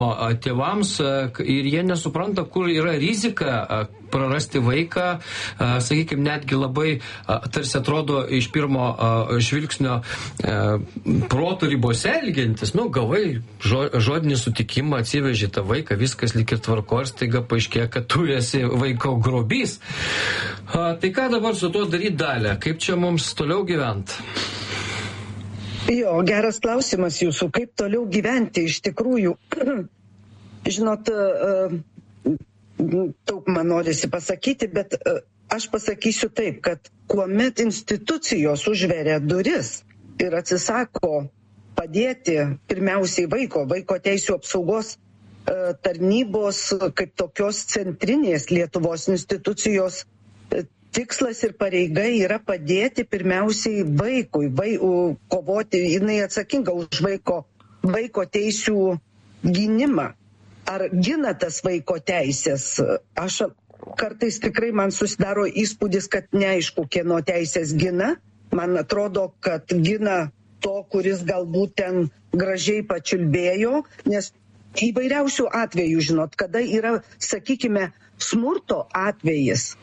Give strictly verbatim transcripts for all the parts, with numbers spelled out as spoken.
tėvams ir jie nesupranta, kur yra rizika prarasti vaiką, sakykime, netgi labai, tarsi atrodo iš pirmo žvilgsnio proto ribose elgiantis, nu, gavai žodinį sutikimą, atsiveži tą vaiką, viskas lyg ir tvarko, ir staiga paaiškėja, kad tu esi vaiko grobys. Tai ką dabar su tuo daryti, Dalia? Kaip čia mums toliau gyventi? Jo, geras klausimas jūsų, kaip toliau gyventi iš tikrųjų. Žinot, daug man norisi pasakyti, bet aš pasakysiu taip, kad kuomet institucijos užveria duris ir atsisako padėti pirmiausiai vaiko, vaiko teisių apsaugos tarnybos kaip tokios centrinės Lietuvos institucijos, tikslas ir pareiga yra padėti pirmiausiai vaikui, vai, kovoti, jinai atsakinga už vaiko, vaiko teisių gynimą. Ar gina tas vaiko teisės? Aš kartais tikrai man susidaro įspūdis, kad neaišku, kieno teisės gina. Man atrodo, kad gina to, kuris galbūt ten gražiai pačiulbėjo, nes įvairiausių atvejų, žinot, kada yra, sakykime, smurto atvejis.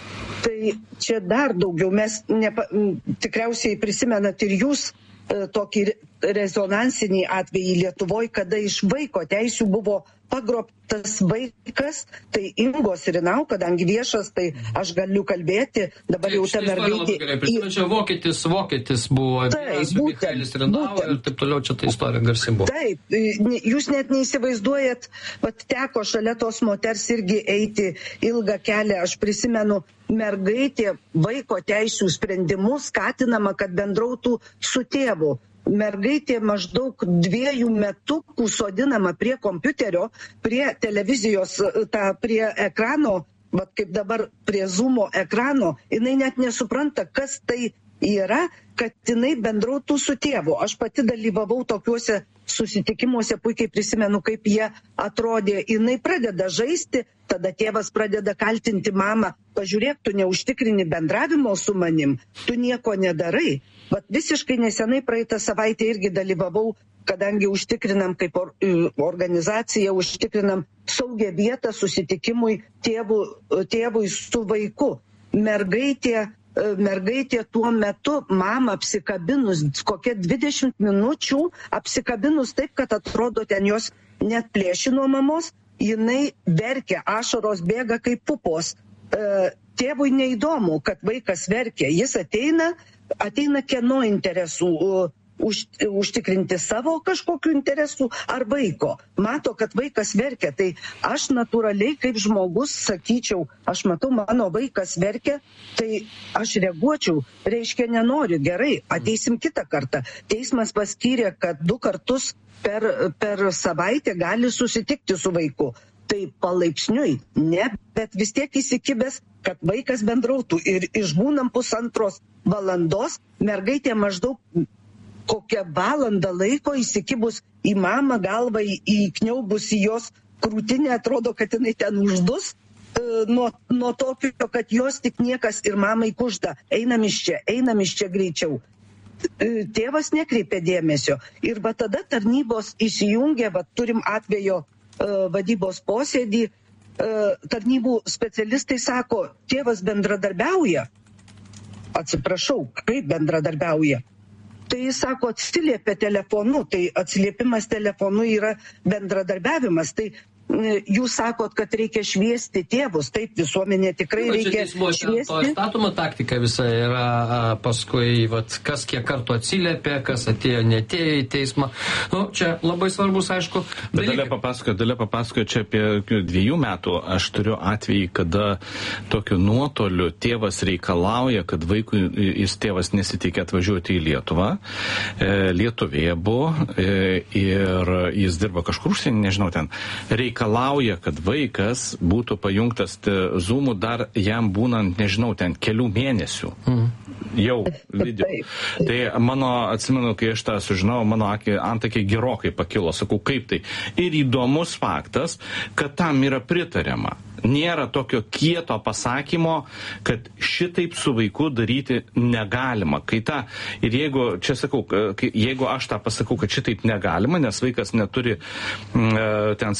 Tai čia dar daugiau, mes nepa, tikriausiai prisimenat ir jūs e, tokį rezonansinį atvejį Lietuvoje, kada iš vaiko teisių buvo pagrobtas vaikas, tai Ingos Rinau, kadangi viešas, tai aš galiu kalbėti, dabar jau ta mergaitė... Čia vokietis, vokietis buvo, taip, Michaelis Rinau ir taip toliau, čia ta istorija garsi buvo. Taip, jūs net neįsivaizduojat, vat teko šalia tos moters irgi eiti ilgą kelią, aš prisimenu, mergaitė vaiko teisių sprendimus skatinama, kad bendrautų su tėvu. Mergaitė maždaug dviejų metukų sodinama prie kompiuterio, prie televizijos, ta, prie ekrano, vat kaip dabar prie Zoomo ekrano, jinai net nesupranta, kas tai yra, kad jinai bendrautų su tėvu. Aš pati dalyvavau tokiuose susitikimuose, puikiai prisimenu, kaip jie atrodė. Jinai pradeda žaisti, tada tėvas pradeda kaltinti mamą, pažiūrėk, tu neužtikrini bendravimo su manim, tu nieko nedarai. Vat visiškai nesenai praeitą savaitę irgi dalyvavau, kadangi užtikrinam kaip or, organizacija, užtikrinam saugią vietą susitikimui tėvų, tėvui su vaiku. Mergaitė, mergaitė tuo metu mamą apsikabinus, kokie dvidešimt minučių apsikabinus taip, kad atrodo ten jos net plėši nuo mamos, jinai verkia, ašaros bėga kaip pupos. Tėvui neįdomu, kad vaikas verkia, jis ateina, ateina kieno interesų, už, užtikrinti savo kažkokių interesų ar vaiko. Mato, kad vaikas verkia, tai aš natūraliai kaip žmogus sakyčiau, aš matau, mano vaikas verkia, tai aš reaguočiau, reiškia nenoriu, gerai, ateisim kitą kartą. Teismas paskyrė, kad du kartus per, per savaitę gali susitikti su vaiku. Tai palaipsniui, ne, bet vis tiek įsikibęs, kad vaikas bendrautų ir išbūnam pusantros valandos, mergaitė maždaug kokią valandą laiko įsikibus į mamą galvą, įkniaubus į jos krūtinę, atrodo, kad jinai ten uždus, e, nuo, nuo tokio, kad jos tik niekas ir mamai kužda, einam iš čia, einam iš čia greičiau. E, tėvas nekreipė dėmesio ir va tada tarnybos įsijungė, va turim atvejo vadybos posėdį, tarnybų specialistai sako, tėvas bendradarbiauja. Atsiprašau, kaip bendradarbiauja? Tai jis sako, atsiliepia telefonu, tai atsiliepimas telefonu yra bendradarbiavimas. Tai jūs sakot, kad reikia šviesti tėvus, taip, visuomenė tikrai nu, reikia šviesti. To statoma taktika visa yra paskui, vat, kas kiek kartų atsiliepė, kas atėjo, netėjo į teismą. Nu, čia labai svarbus, aišku. Bet dalia papasakojo, dalia papasakojo čia apie dviejų metų. Aš turiu atvejį, kada tokiu nuotoliu tėvas reikalauja, kad vaikui jis tėvas nesitikė atvažiuoti į Lietuvą. E, Lietuvėje buvo e, ir jis dirba kažkur užsienį, nežinau ten, reikalauja reikalauja, kad vaikas būtų pajungtas Zoom'u dar jam būnant, nežinau, ten kelių mėnesių. Mm. Jau video. Tai mano, atsimenu, kai aš tą sužinau, mano antakiai gerokai pakilo. Sakau, kaip tai? Ir įdomus faktas, kad tam yra pritariama. Nėra tokio kieto pasakymo, kad šitaip su vaiku daryti negalima. Kai ta, ir jeigu, čia sakau, jeigu aš tą pasakau, kad šitaip negalima, nes vaikas neturi ten